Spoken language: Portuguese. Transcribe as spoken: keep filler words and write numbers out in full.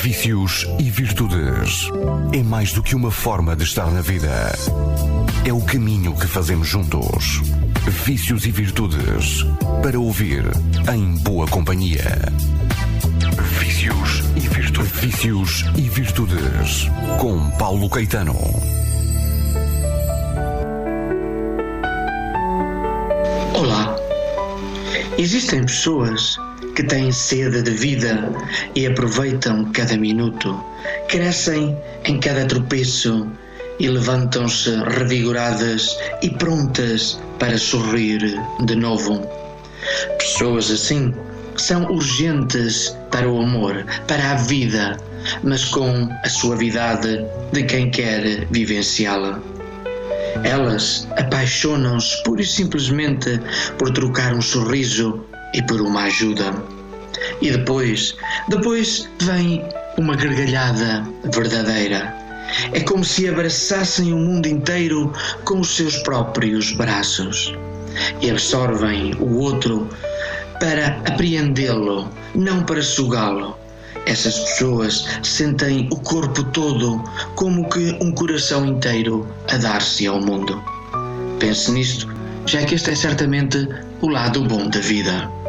Vícios e virtudes. É mais do que uma forma de estar na vida. É o caminho que fazemos juntos. Vícios e virtudes. Para ouvir em boa companhia. Vícios e virtudes. Vícios e virtudes. Com Paulo Caetano. Olá. Existem pessoas que têm sede de vida e aproveitam cada minuto, crescem em cada tropeço e levantam-se revigoradas e prontas para sorrir de novo. Pessoas assim são urgentes para o amor, para a vida, mas com a suavidade de quem quer vivenciá-la. Elas apaixonam-se pura e simplesmente por trocar um sorriso e por uma ajuda. E depois, depois vem uma gargalhada verdadeira. É como se abraçassem o mundo inteiro com os seus próprios braços. E absorvem o outro para apreendê-lo, não para sugá-lo. Essas pessoas sentem o corpo todo como que um coração inteiro a dar-se ao mundo. Pense nisto, já que este é certamente o lado bom da vida.